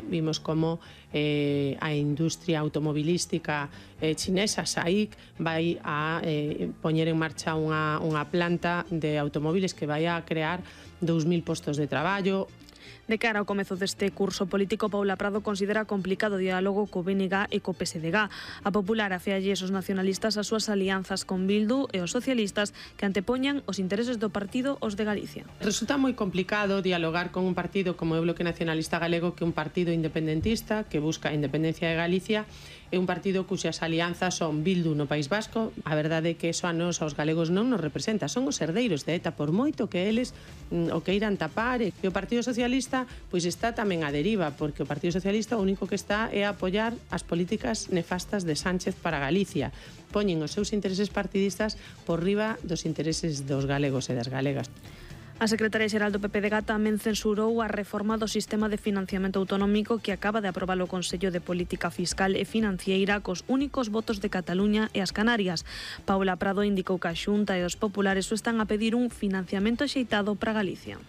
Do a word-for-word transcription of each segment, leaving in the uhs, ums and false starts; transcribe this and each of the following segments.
vimos como eh, a industria automobilística eh, chinesa, S A I C, vai a eh, poñer en marcha unha, unha planta de automóviles que vai a crear dous mil postos de traballo. De cara ao comezo deste curso político, Paula Prado considera complicado o diálogo co B N G e co P S D G. A Popular afealle os nacionalistas as súas alianzas con Bildu e os socialistas que antepoñan os intereses do partido aos de Galicia. Resulta moi complicado dialogar con un partido como o Bloque Nacionalista Galego, que é un partido independentista que busca a independencia de Galicia, é un partido cuxas alianzas son Bildu no País Vasco. A verdade é que eso a nos, aos galegos, non nos representa. Son os herdeiros de ETA, por moito que eles mm, o queiran tapar. E o Partido Socialista pois está tamén a deriva, porque o Partido Socialista o único que está é a apoiar as políticas nefastas de Sánchez para Galicia. Poñen os seus intereses partidistas por riba dos intereses dos galegos e das galegas. A secretaria xeral do P P D G tamén censurou a reforma do sistema de financiamento autonómico que acaba de aprobar o Consello de Política Fiscal e Financiera cos únicos votos de Cataluña e as Canarias. Paula Prado indicou que a Xunta e os populares o están a pedir un financiamento axeitado para Galicia.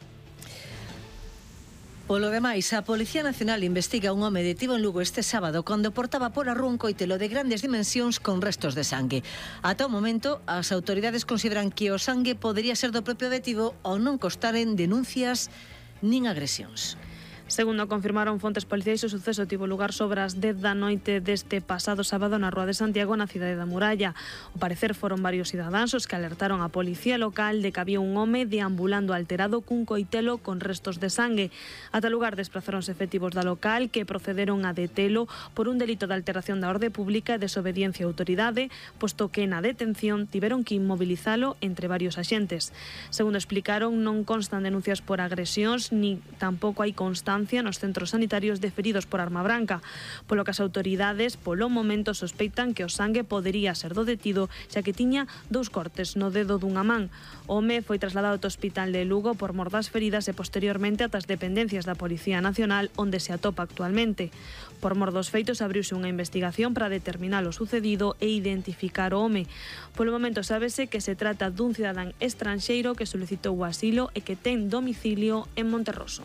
Polo demais, a Policía Nacional investiga un home detido en Lugo este sábado cando portaba por a rúa un coitelo de grandes dimensións con restos de sangue. Ata o momento, as autoridades consideran que o sangue podería ser do propio detido ou non costaren denuncias nin agresións. Segundo confirmaron fontes policiais, o suceso tivo lugar sobre as dez da noite deste pasado sábado na Rúa de Santiago, na cidade da Muralla. Ao parecer foron varios cidadáns os que alertaron a policía local de que había un home deambulando alterado cun coitelo con restos de sangue. Ata lugar desplazaronse efectivos da local que procederon a detelo por un delito de alteración da orde pública e desobediencia á autoridade, posto que na detención tiveron que inmobilizalo entre varios axentes. Segundo explicaron, non constan denuncias por agresións ni tampouco hai constancia nos centros sanitarios de feridos por arma branca, polo que as autoridades polo momento sospeitan que o sangue podería ser do detido, xa que tiña dous cortes no dedo dunha man. O home foi trasladado ao hospital de Lugo por mor das feridas e posteriormente ata as dependencias da Policía Nacional, onde se atopa actualmente. Por mor dos feitos abriuse unha investigación para determinar o sucedido e identificar o home. Polo momento sábese que se trata dun cidadán estranxeiro que solicitou o asilo e que ten domicilio en Monterroso.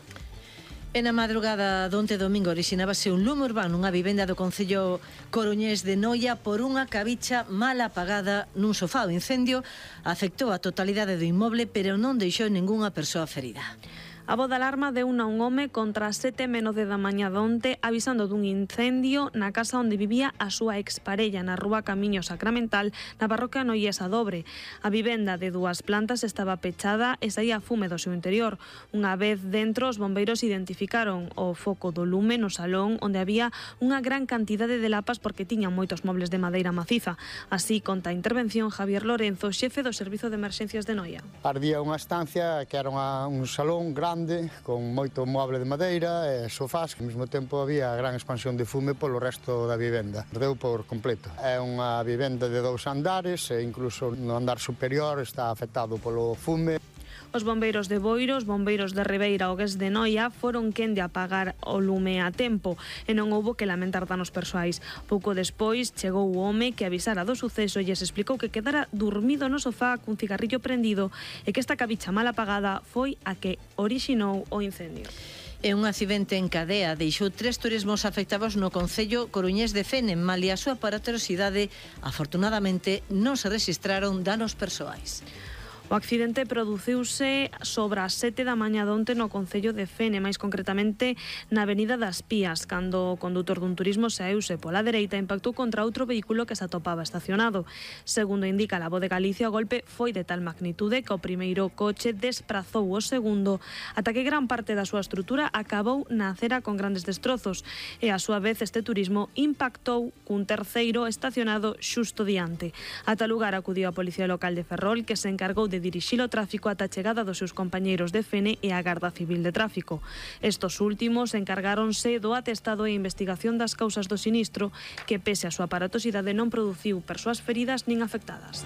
E na madrugada donte domingo orixinábase un lume urbano nunha vivenda do concello coruñés de Noia por unha cabicha mal apagada nun sofá. O incendio afectou a totalidade do inmoble, pero non deixou ningunha persoa ferida. A voz de alarma deu a un home contra as sete menos de da mañá donte avisando dun incendio na casa onde vivía a súa exparella na rúa Camiño Sacramental na parroquia noiesa Dobre. A vivenda de dúas plantas estaba pechada e saía fume do seu interior. Unha vez dentro, os bombeiros identificaron o foco do lume no salón onde había unha gran cantidade de lapas porque tiñan moitos mobles de madeira maciza. Así conta a intervención Javier Lorenzo, xefe do Servizo de Emerxencias de Noia. Ardía unha estancia que era unha, un salón grande con moito moble de madeira e sofás, que ao mesmo tempo había gran expansión de fume polo resto da vivenda. Ardeu por completo. É unha vivenda de dous andares e incluso no andar superior está afectado polo fume. Os bombeiros de Boiro, os bombeiros de Ribeira o Gués de Noia foron quen de apagar o lume a tempo e non houbo que lamentar danos persoais. Pouco despois chegou o home que avisara do suceso e lles explicou que quedara dormido no sofá cun cigarrillo prendido e que esta cabicha mal apagada foi a que orixinou o incendio. E un accidente en cadea deixou tres turismos afectados no concello coruñés de Fene, malia a súa paraterosidade. Afortunadamente non se rexistraron danos persoais. O accidente produciuse sobre as sete da mañá donte no concello de Fene, máis concretamente na avenida das Pías, cando o condutor dun turismo saeuse pola dereita e impactou contra outro vehículo que se atopaba estacionado. Segundo indica a Voz de Galicia, o golpe foi de tal magnitude que o primeiro coche desprazou o segundo ata que gran parte da súa estrutura acabou na acera con grandes destrozos e a súa vez este turismo impactou cun terceiro estacionado xusto diante. Ata lugar acudiu a Policía Local de Ferrol, que se encargou de de dirixir o tráfico ata a chegada dos seus compañeiros de Fene e a Garda Civil de Tráfico. Estos últimos encargáronse do atestado e investigación das causas do sinistro, que pese a súa aparatosidade non produciu persoas feridas nin afectadas.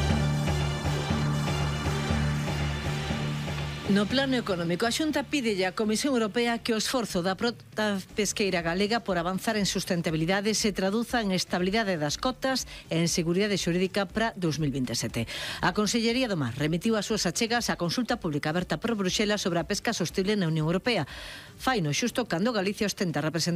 No plano económico, a Xunta pídelle á Comisión Europea que o esforzo da frota pesqueira galega por avanzar en sustentabilidade se traduza en estabilidade das cotas e en seguridade xurídica para dos mil vinte e sete. A Consellería do Mar remitiu as súas achegas á consulta pública aberta por Bruxelas sobre a pesca sostible na Unión Europea. Faino xusto cando Galicia ostenta representar